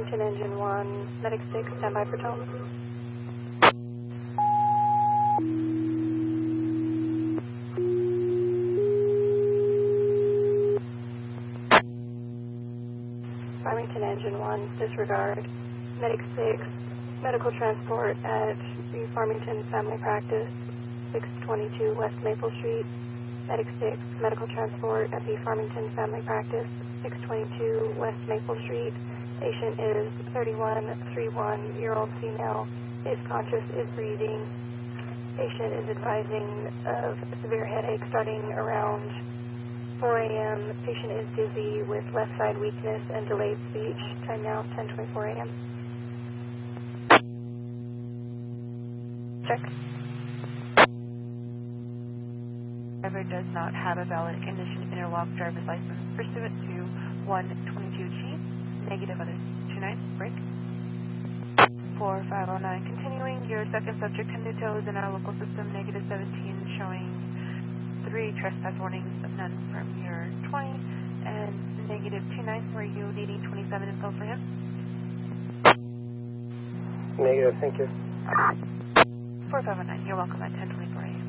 Engine 1, Medic 6, standby for tone. Farmington Engine 1, disregard. Medic 6, medical transport at the Farmington Family Practice, 622 West Maple Street. Medic 6, medical transport at the Farmington Family Practice, 622 West Maple Street. Patient is 31-year-old female, is conscious, is breathing. Patient is advising of severe headache starting around 4 a.m. Patient is dizzy with left side weakness and delayed speech. Time now 10:24 a.m. Check. Driver does not have a valid condition interlock driver's license pursuant to 122G. Negative on 29, break. 4509, continuing. Your second subject, head to toe, is in our local system, negative 17, showing 3 trespass warnings, none from your 20, and negative 29, were you needing 27 info for him? Negative, thank you. 4509, you're welcome at 10:24 a.m.